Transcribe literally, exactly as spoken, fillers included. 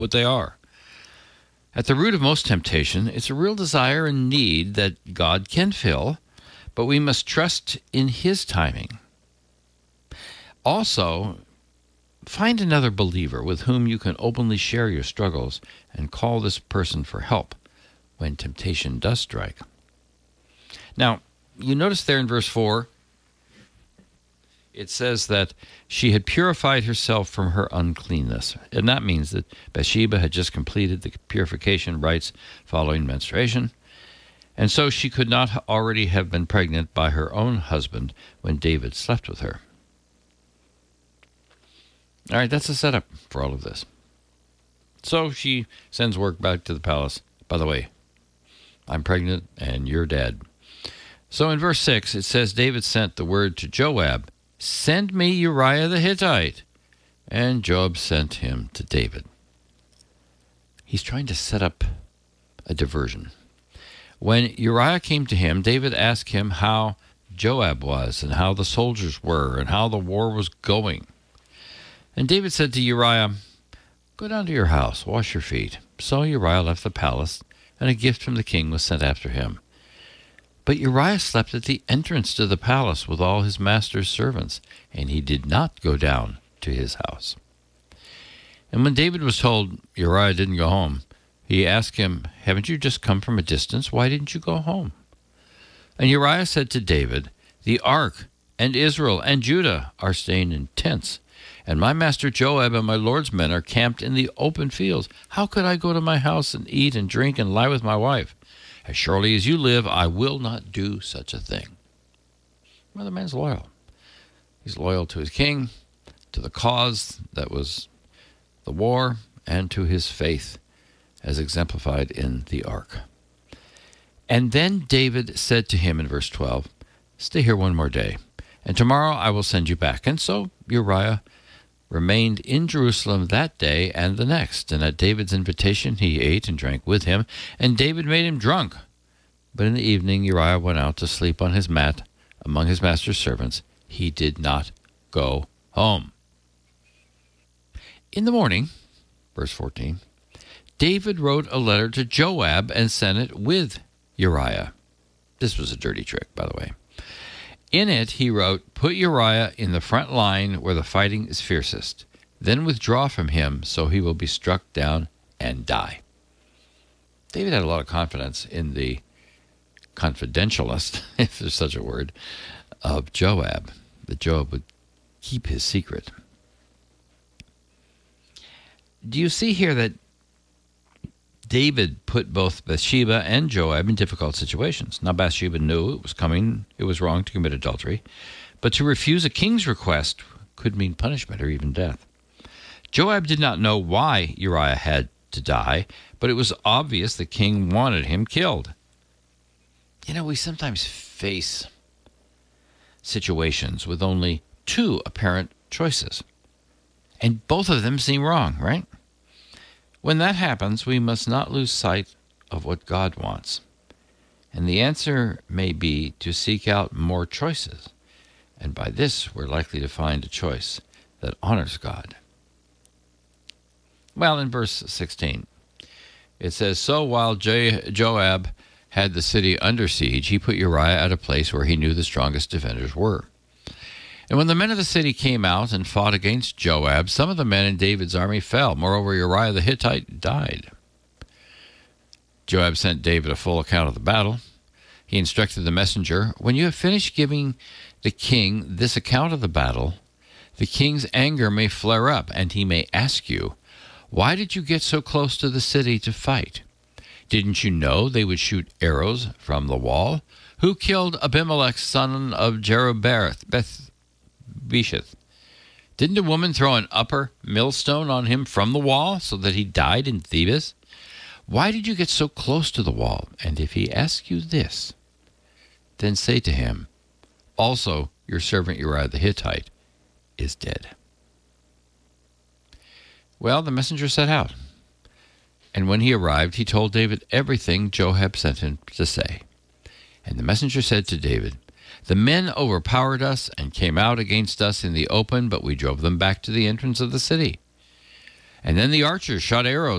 what they are. At the root of most temptation, it's a real desire and need that God can fill, but we must trust in His timing. Also, find another believer with whom you can openly share your struggles and call this person for help when temptation does strike. Now, you notice there in verse four, it says that she had purified herself from her uncleanness. And that means that Bathsheba had just completed the purification rites following menstruation. And so she could not already have been pregnant by her own husband when David slept with her. All right, that's the setup for all of this. So she sends word back to the palace. By the way, I'm pregnant and you're dead. So in verse six, it says, David sent the word to Joab, send me Uriah the Hittite. And Joab sent him to David. He's trying to set up a diversion. When Uriah came to him, David asked him how Joab was and how the soldiers were and how the war was going. And David said to Uriah, go down to your house, wash your feet. So Uriah left the palace, and a gift from the king was sent after him. But Uriah slept at the entrance to the palace with all his master's servants, and he did not go down to his house. And when David was told Uriah didn't go home, he asked him, haven't you just come from a distance? Why didn't you go home? And Uriah said to David, the ark and Israel and Judah are staying in tents, and my master Joab and my lord's men are camped in the open fields. How could I go to my house and eat and drink and lie with my wife? As surely as you live, I will not do such a thing. Well, the man's loyal. He's loyal to his king, to the cause that was the war, and to his faith, as exemplified in the ark. And then David said to him in verse twelve, stay here one more day, and tomorrow I will send you back. And so Uriah remained in Jerusalem that day and the next. And at David's invitation he ate and drank with him, and David made him drunk. But in the evening Uriah went out to sleep on his mat among his master's servants. He did not go home. In the morning, verse fourteen, David wrote a letter to Joab and sent it with Uriah. This was a dirty trick, by the way. In it, he wrote, put Uriah in the front line where the fighting is fiercest. Then withdraw from him so he will be struck down and die. David had a lot of confidence in the confidentialist, if there's such a word, of Joab, that Joab would keep his secret. Do you see here that David put both Bathsheba and Joab in difficult situations? Now, Bathsheba knew it was coming, it was wrong to commit adultery, but to refuse a king's request could mean punishment or even death. Joab did not know why Uriah had to die, but it was obvious the king wanted him killed. You know, we sometimes face situations with only two apparent choices, and both of them seem wrong, right? When that happens, we must not lose sight of what God wants. And the answer may be to seek out more choices. And by this, we're likely to find a choice that honors God. Well, in verse sixteen, it says, so while Je- Joab had the city under siege, he put Uriah at a place where he knew the strongest defenders were. And when the men of the city came out and fought against Joab, some of the men in David's army fell. Moreover, Uriah the Hittite died. Joab sent David a full account of the battle. He instructed the messenger, when you have finished giving the king this account of the battle, the king's anger may flare up, and he may ask you, why did you get so close to the city to fight? Didn't you know they would shoot arrows from the wall? Who killed Abimelech, son of Jerubbaal? Beth Besheth. Didn't a woman throw an upper millstone on him from the wall so that he died in Thebes? Why did you get so close to the wall? And if he asks you this, then say to him, also your servant Uriah the Hittite is dead. Well, the messenger set out, and when he arrived, he told David everything Joab sent him to say. And the messenger said to David, the men overpowered us and came out against us in the open, but we drove them back to the entrance of the city. And then the archers shot arrows